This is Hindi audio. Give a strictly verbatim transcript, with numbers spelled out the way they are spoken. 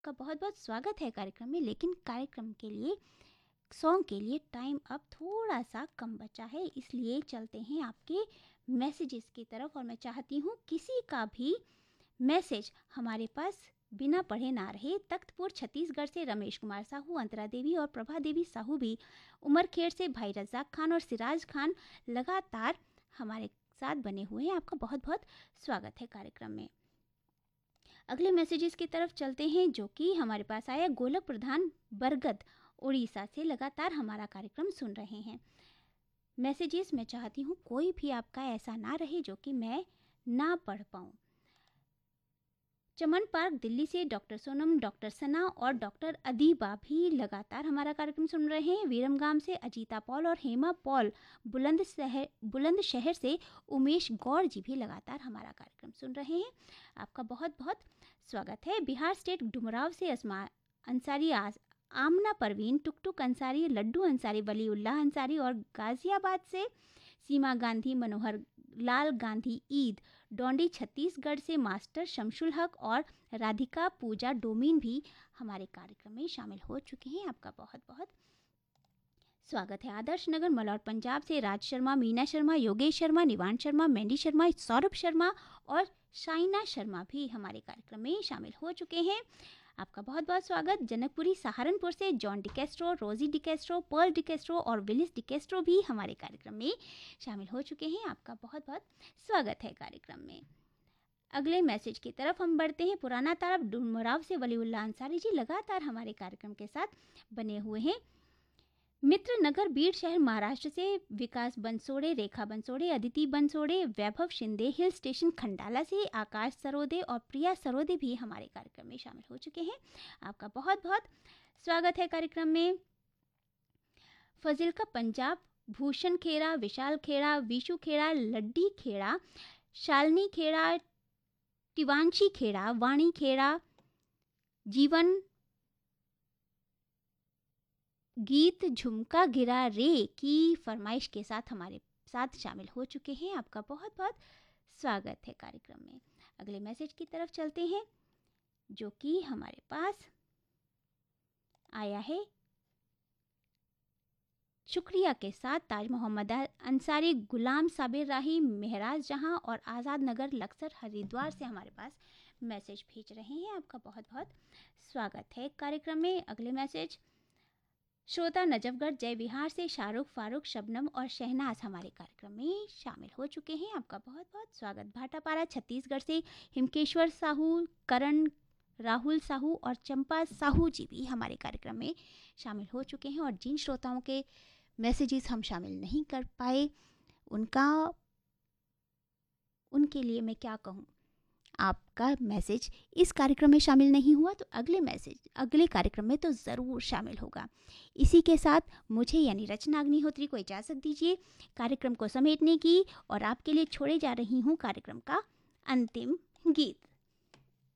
आपका बहुत बहुत स्वागत है कार्यक्रम में। लेकिन कार्यक्रम के लिए, सॉन्ग के लिए टाइम अब थोड़ा सा कम बचा है, इसलिए चलते हैं आपके मैसेजेस की तरफ। और मैं चाहती हूँ किसी का भी मैसेज हमारे पास बिना पढ़े ना रहे। तख्तपुर छत्तीसगढ़ से रमेश कुमार साहू, अंतरा देवी और प्रभा देवी साहू भी, उमरखेड़ से भाई रजाक खान और सिराज खान लगातार हमारे साथ बने हुए हैं। आपका बहुत बहुत स्वागत है कार्यक्रम में। अगले मैसेजेस की तरफ चलते हैं, जो कि हमारे पास आया गोलक प्रधान बरगद उड़ीसा से, लगातार हमारा कार्यक्रम सुन रहे हैं। मैसेजेस मैं चाहती हूँ कोई भी आपका ऐसा ना रहे जो कि मैं ना पढ़ पाऊँ। चमन पार्क दिल्ली से डॉक्टर सोनम, डॉक्टर सना और डॉक्टर अदीबा भी लगातार हमारा कार्यक्रम सुन रहे हैं। विरमगाम से अजीता पॉल और हेमा पॉल, बुलंद शहर बुलंद शहर से उमेश गौर जी भी लगातार हमारा कार्यक्रम सुन रहे हैं। आपका बहुत बहुत स्वागत है। बिहार स्टेट डुमराव से अस्मा अंसारी, आज आमना परवीन, टुकटुक अंसारी, लड्डू अंसारी, वलीउल्लाह अंसारी और गाजियाबाद से सीमा गांधी, मनोहर लाल गांधी ईद, डोंडी छत्तीसगढ़ से मास्टर शमशुल हक और राधिका पूजा डोमिन भी हमारे कार्यक्रम में शामिल हो चुके हैं। आपका बहुत बहुत स्वागत है। आदर्श नगर मलौर पंजाब से राज शर्मा, मीना शर्मा, योगेश शर्मा, निवान शर्मा, मैंडी शर्मा, सौरभ शर्मा और शाइना शर्मा भी हमारे कार्यक्रम में शामिल हो चुके हैं। आपका बहुत बहुत स्वागत। जनकपुरी सहारनपुर से जॉन डिकेस्ट्रो, रोजी डिकेस्ट्रो, पर्ल डिकेस्ट्रो और विलिस डिकेस्ट्रो भी हमारे कार्यक्रम में शामिल हो चुके हैं। आपका बहुत बहुत स्वागत है कार्यक्रम में। अगले मैसेज की तरफ हम बढ़ते हैं। पुराना तालाब डुमराव से वलीउल्लाह अंसारी जी लगातार हमारे कार्यक्रम के साथ बने हुए हैं। मित्र नगर बीड़ शहर महाराष्ट्र से विकास बंसोड़े, रेखा बंसोड़े, अदिति बंसोड़े, वैभव शिंदे, हिल स्टेशन खंडाला से आकाश सरोदे और प्रिया सरोदे भी हमारे कार्यक्रम में शामिल हो चुके हैं। आपका बहुत बहुत स्वागत है कार्यक्रम में। फजिल्का पंजाब, भूषण खेड़ा, विशाल खेड़ा, विशु खेड़ा, लड्डी खेड़ा, शालिनी खेड़ा, टिवांशी खेड़ा, वाणी खेड़ा, जीवन गीत झुमका गिरा रे की फरमाइश के साथ हमारे साथ शामिल हो चुके हैं। आपका बहुत बहुत स्वागत है कार्यक्रम में। अगले मैसेज की तरफ चलते हैं, जो कि हमारे पास आया है शुक्रिया के साथ। ताज मोहम्मद अंसारी, गुलाम साबिर राही, महराज जहां और आज़ाद नगर लक्सर हरिद्वार से हमारे पास मैसेज भेज रहे हैं। आपका बहुत बहुत स्वागत है कार्यक्रम में। अगले मैसेज श्रोता नजफगढ़ जय विहार से शाहरुख, फारूक, शबनम और शहनाज हमारे कार्यक्रम में शामिल हो चुके हैं। आपका बहुत बहुत स्वागत। भाटापारा छत्तीसगढ़ से हिमकेश्वर साहू, करण, राहुल साहू और चंपा साहू जी भी हमारे कार्यक्रम में शामिल हो चुके हैं। और जिन श्रोताओं के मैसेजेस हम शामिल नहीं कर पाए, उनका उनके लिए मैं क्या कहूँ, आपका मैसेज इस कार्यक्रम में शामिल नहीं हुआ तो अगले मैसेज अगले कार्यक्रम में तो ज़रूर शामिल होगा। इसी के साथ मुझे यानी रचना अग्निहोत्री को इजाज़त दीजिए कार्यक्रम को समेटने की, और आपके लिए छोड़े जा रही हूँ कार्यक्रम का अंतिम गीत।